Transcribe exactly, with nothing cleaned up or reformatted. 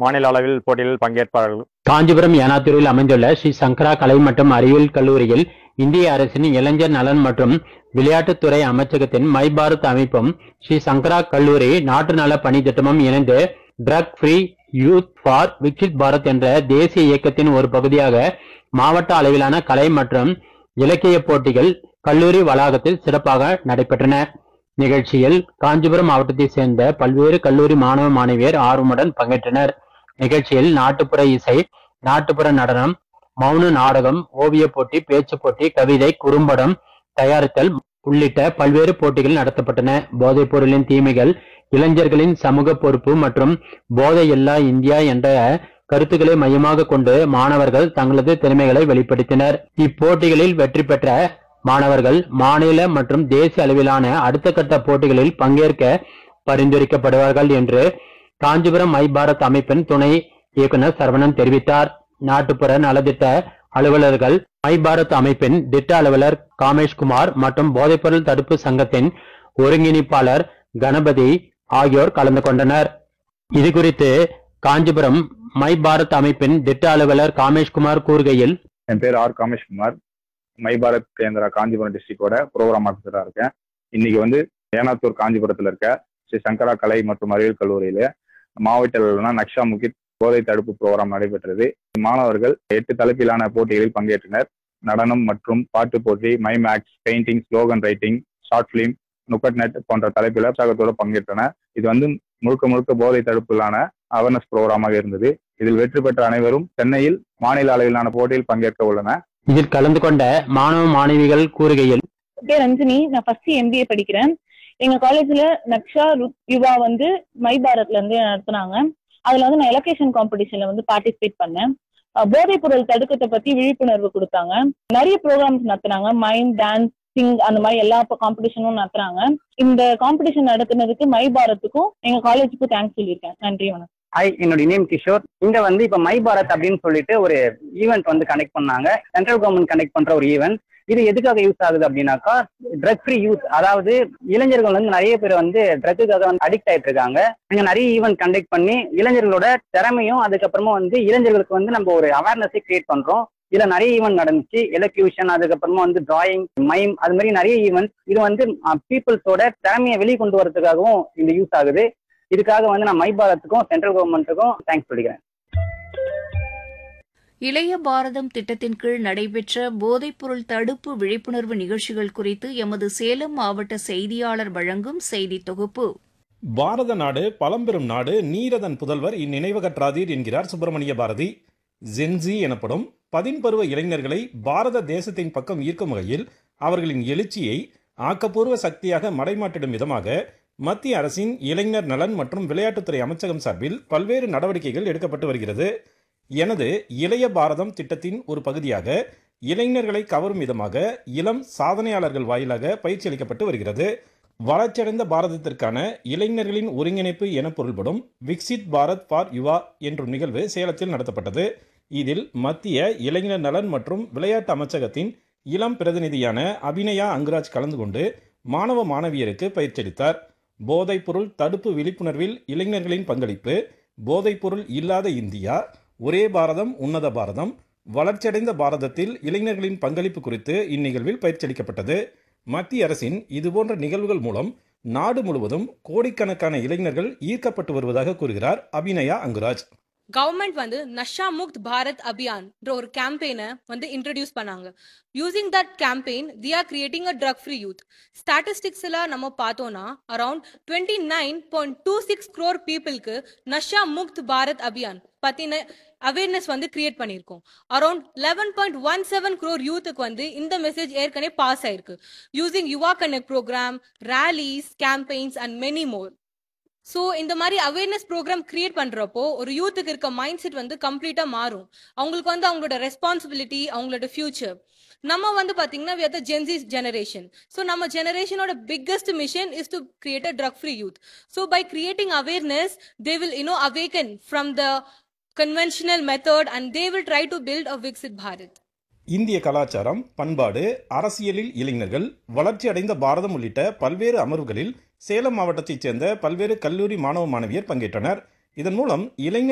மாநில அளவில் போட்டியில் பங்கேற்பார்கள். காஞ்சிபுரம் ஏனாத்தூரில் அமைந்துள்ள ஸ்ரீ சங்கரா கலை மற்றும் அறிவியல் கல்லூரியில் இந்திய அரசின் இளைஞர் நலன் மற்றும் விளையாட்டுத்துறை அமைச்சகத்தின் மை பாரத் அமைப்பும் ஸ்ரீ சங்கரா கல்லூரி நாட்டு நல பணி திட்டமும் இணைந்து drug free youth for Viksit Bharat என்ற தேசிய இயக்கத்தின் ஒரு பகுதியாக மாவட்ட அளவிலான கலை மற்றும் இலக்கிய போட்டிகள் கல்லூரி வளாகத்தில் சிறப்பாக நடைபெற்றன. நிகழ்ச்சியில் காஞ்சிபுரம் மாவட்டத்தை சேர்ந்த பல்வேறு கல்லூரி மாணவ மாணவியர் ஆர்வமுடன் பங்கேற்றனர். நிகழ்ச்சியில் நாட்டுப்புற இசை, நாட்டுப்புற நடனம், மௌன நாடகம், ஓவிய போட்டி, பேச்சு போட்டி, கவிதை, குறும்படம் தயாரித்தல் உள்ளிட்ட பல்வேறு போட்டிகள் நடத்தப்பட்டன. போதைப் பொருளின் தீமைகள், இளைஞர்களின் சமூக பொறுப்பு மற்றும் போதை இல்லா இந்தியா என்ற கருத்துக்களை மையமாக கொண்டு மாணவர்கள் தங்களது திறமைகளை வெளிப்படுத்தினர். இப்போட்டிகளில் வெற்றி பெற்ற மாணவர்கள் மாநில மற்றும் தேசிய அளவிலான அடுத்த கட்ட போட்டிகளில் பங்கேற்க பரிந்துரைக்கப்படுவார்கள் என்று காஞ்சிபுரம் மை பாரத் அமைப்பின் துணை இயக்குனர் சரவணன் தெரிவித்தார். நாட்டுப்புற நலத்திட்ட அலுவலர்கள், மை பாரத் அமைப்பின் திட்ட அலுவலர் காமேஷ்குமார் மற்றும் போதைப்பொருள் தடுப்பு சங்கத்தின் ஒருங்கிணைப்பாளர் கணபதி ஆகியோர் கலந்து கொண்டனர். இது குறித்து காஞ்சிபுரம் மை பாரத் அமைப்பின் திட்ட அலுவலர் காமேஷ்குமார் கூறுகையில், என் பேர் R Kameshkumar, my Bharat Kendra Kanchipuram டிஸ்ட்ரிக்டோட program ஆஃபீஸரா இருக்கேன். இன்னைக்கு வந்து ஏனாத்தூர் காஞ்சிபுரத்தில் இருக்க ஸ்ரீ சங்கரா கலை மற்றும் அறிவியல் கல்லூரியில மாவட்ட நக்ஷா முகி போதை தடுப்பு ப்ரோக்ராம் நடைபெற்றது. மாணவர்கள் எட்டு தலைப்பிலான போட்டிகளில் பங்கேற்றனர். நடனம் மற்றும் பாட்டு போட்டி, mime act, painting, slogan writing, short film, நுக்கட் net போன்ற தலைப்பில் உற்சாகத்தோடு பங்கேற்றனர். இது வந்து முழுக்க முழுக்க போதை தடுப்பிலான அவேர்னஸ் ப்ரோக்ராமாக இருந்தது. இதில் வெற்றி பெற்ற அனைவரும் சென்னையில் மாநில அளவிலான போட்டியில் பங்கேற்க உள்ளனர். இதில் கலந்து கொண்ட மாணவ மாணவிகள் கூறுகையில், பேர் ரஞ்சினி, நான் ஃபர்ஸ்ட் எம்பிஏ படிக்கிறேன். எங்க காலேஜ்ல நக்ஷா யுவா வந்து மை பாரத்ல இருந்து நடத்துனாங்க. அதுல வந்து நான் எலக்ட்ரேஷன் காம்படிஷன்ல வந்து பார்ட்டிசிபேட் பண்ணேன். போதைப் பொருள் தடுக்கத்தை பத்தி விழிப்புணர்வு கொடுத்தாங்க. நிறைய ப்ரோக்ராம்ஸ் நடத்துனாங்க. மைம், டான்ஸ், சிங், அந்த மாதிரி எல்லா காம்படிஷனும் நடத்துறாங்க. இந்த காம்படிஷன் நடத்துனதுக்கு மை பாரத்துக்கும் எங்க காலேஜுக்கும் தேங்க்ஸ் சொல்லியிருக்கேன். நன்றி, வணக்கம். ஹாய், என்னோட நேம் கிஷோர். இங்க வந்து இப்ப மை பாரத் அப்படின்னு சொல்லிட்டு ஒரு ஈவெண்ட் வந்து கனெக்ட் பண்ணாங்க. சென்ட்ரல் கவர்மெண்ட் கனெக்ட் பண்ற ஒரு ஈவெண்ட். இது எதுக்காக யூஸ் ஆகுது அப்படின்னாக்கா, ட்ரக் ஃப்ரீ யூத், அதாவது இளைஞர்கள் வந்து நிறைய பேர் வந்து ட்ரக்குக்காக வந்து அடிக்ட் ஆயிட்டு இருக்காங்க. இங்க நிறைய ஈவெண்ட் கண்டக்ட் பண்ணி இளைஞர்களோட திறமையும் அதுக்கப்புறமா வந்து இளைஞர்களுக்கு வந்து நம்ம ஒரு அவேர்னஸை கிரியேட் பண்றோம். இதுல நிறைய ஈவெண்ட் நடந்துச்சு. எலக்யூஷன், அதுக்கப்புறமா வந்து டிராயிங், மைம், அது மாதிரி நிறைய ஈவெண்ட். இது வந்து பீப்புள்ஸோட திறமையை வெளியே கொண்டு வரதுக்காகவும் இந்த யூஸ் ஆகுது. இதுக்காக வந்து நான் மை பாரத்துக்கும் சென்ட்ரல் கவர்மெண்ட்டுக்கும் தேங்க்ஸ் சொல்லிக்கிறேன். இளைய பாரதம் திட்டத்தின் கீழ் நடைபெற்ற போதைப்பொருள் தடுப்பு விழிப்புணர்வு நிகழ்ச்சிகள் குறித்து எமது சேலம் மாவட்ட செய்தியாளர் வழங்கும் செய்தி தொகுப்பு. பாரத நாடு பழம்பெரும் நாடு, நீரதன் புதல்வர் இந்நினைவகற்றாதீர் என்கிறார் சுப்பிரமணிய பாரதி. ஜென்சி எனப்படும் பதின்பருவ இளைஞர்களை பாரத தேசத்தின் பக்கம் ஈர்க்கும் வகையில் அவர்களின் எழுச்சியை ஆக்கப்பூர்வ சக்தியாக மடைமாட்டிடும் விதமாக மத்திய அரசின் இளைஞர் நலன் மற்றும் விளையாட்டுத்துறை அமைச்சகம் சார்பில் பல்வேறு நடவடிக்கைகள் எடுக்கப்பட்டு வருகிறது. எனது இளைய பாரதம் திட்டத்தின் ஒரு பகுதியாக இளைஞர்களை கவரும் விதமாக இளம் சாதனையாளர்கள் வாயிலாக பயிற்சி அளிக்கப்பட்டு வருகிறது. வளர்ச்சியடைந்த பாரதத்திற்கான இளைஞர்களின் ஒருங்கிணைப்பு என பொருள்படும் விக்சித் பாரத் ஃபார் யுவா என்ற நிகழ்வு சேலத்தில் நடத்தப்பட்டது. இதில் மத்திய இளைஞர் நலன் மற்றும் விளையாட்டு அமைச்சகத்தின் இளம் பிரதிநிதியான அபிநயா அங்குராஜ் கலந்து கொண்டு மாணவ மாணவியருக்கு பயிற்சியளித்தார். போதைப் பொருள் தடுப்பு விழிப்புணர்வில் இளைஞர்களின் பங்களிப்பு, போதைப் பொருள் இல்லாத இந்தியா, ஒரே பாரதம் உன்னத பாரதம், வளர்ச்சியடைந்த பாரதத்தில் இளைஞர்களின் பங்களிப்பு குறித்து இந்நிகழ்வில் பயிற்சியளிக்கப்பட்டது. மத்திய அரசின் இதுபோன்ற நிகழ்வுகள் மூலம் நாடு முழுவதும் கோடிக்கணக்கான இளைஞர்கள் ஈர்க்கப்பட்டு வருவதாக கூறுகிறார் அபிநயா அங்குராஜ். கவர்மெண்ட் வந்து நஷா முக்த் பாரத் அபியான் ஒரு கேம்பெயினை வந்து இன்ட்ரடியூஸ் பண்ணாங்க. Using that campaign they are creating a drug free youth. Statistics எல்லாம் நம்ம பார்த்தோம்னா around twenty nine point two six crore பீப்புளுக்கு நஷா முக்த் பாரத் அபியான் பத்தின அவேர்னஸ் வந்து கிரியேட் பண்ணியிருக்கோம். Around eleven point one seven crore யூத்துக்கு வந்து இந்த மெசேஜ் ஏற்கனவே பாஸ் ஆயிருக்கு. Using Yuva connect program, ரேலிஸ், campaigns and many more. So இந்த மாதிரி அவேர்னஸ் ப்ரோக்ராம் கிரியேட் பண்றப்போ ஒரு யூத்துக்கு இருக்க மைண்ட் செட் வந்து கம்ப்ளீட்டா மாறும். அவங்களுக்கு வந்து அவங்களோட ரெஸ்பான்சிபிலிட்டி, அவங்களோட ஃபியூச்சர். நம்ம வந்து பாத்தீங்கன்னா we are the Gen Z generation. So நம்ம ஜெனரேஷனோட biggest mission is to create a drug free youth. So by creating awareness, they will you know awaken from the conventional method and they will try to build a Viksit Bharat. இந்திய கலாச்சாரம், பண்பாடு, அரசியலில் இளைஞர்கள், வளர்ச்சி அடைந்த பாரதம் உள்ளிட்ட பல்வேறு அமர்வுகளில் சேலம் மாவட்டத்தைச் சேர்ந்த பல்வேறு கல்லூரி மாணவ மாணவியர் பங்கேற்றனர். இதன் மூலம் இளைஞர்